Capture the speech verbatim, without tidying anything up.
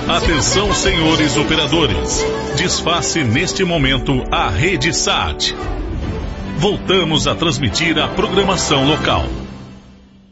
Atenção, senhores operadores. Desface neste momento a rede SAT. Voltamos a transmitir a programação local.